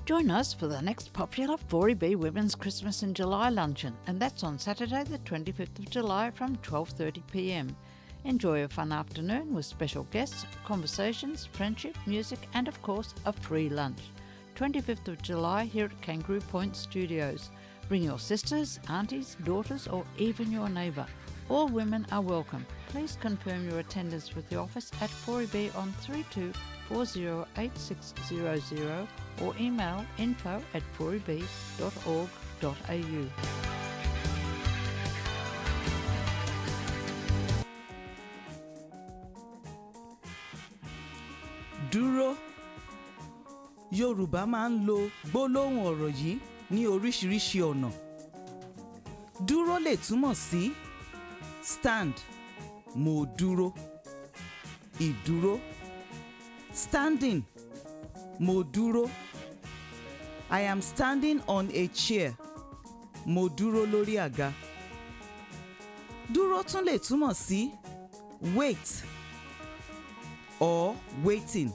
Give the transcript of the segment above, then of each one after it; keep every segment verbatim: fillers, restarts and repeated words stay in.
Join us for the next popular four E B Women's Christmas in July luncheon, and that's on Saturday the twenty-fifth of July from twelve thirty p m. Enjoy a fun afternoon with special guests, conversations, friendship, music and of course a free lunch. twenty-fifth of July here at Kangaroo Point Studios. Bring your sisters, aunties, daughters or even your neighbour. All women are welcome. Please confirm your attendance with the office at four E B on three two four zero eight six zero zero or email info at four e b dot org dot a u. Dúró. Yorùbá máa ń lo gbólóhùn ọ̀rọ̀ yìí ní oríṣiríṣi ọ̀nà. Dúró lè túmọ̀ sí stand, mo dúró. Ìdúró, standing, mo dúró. I am standing on a chair, mo dúró lórí àga. Dúró tún lè túmọ̀ sí wait or waiting.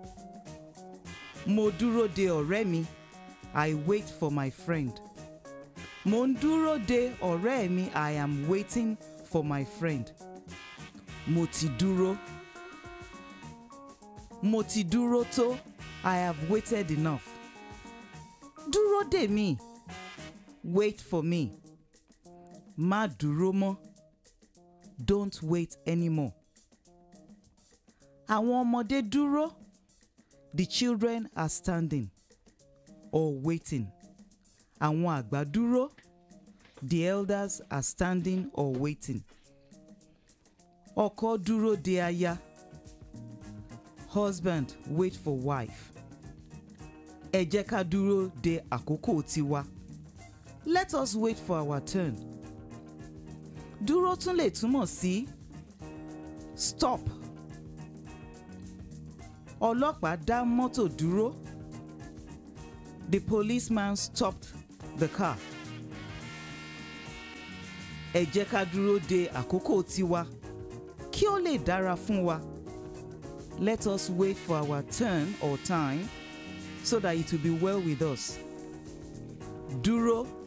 Mo dúró de ọ̀rẹ́ mi, I wait for my friend. Mo ń dúró de ọ̀rẹ́ mi, I am waiting for my friend. Mo ti dúró. Mo ti dúró tó, I have waited enough. Dúró dè mí, wait for me. Má dúró mọ́, don't wait anymore. Àwọn ọmọdé dúró, the children are standing or waiting. Àwọn àgbà dúró, the elders are standing or waiting. Ọkọ dúró de aya, husband wait for wife. Ẹ jẹ́ ká dúró de àkókò tiwa. Let us wait for our turn. Dúró tún lè túmọ̀ sí stop. Ọlọ́pàá dá mọ́tò dúró. The policeman stopped the car. Ẹ jẹ́ ká dúró de àkókò tiwa kí ó lè dára fún wa. Let us wait for our turn or time so that it will be well with us. Dúró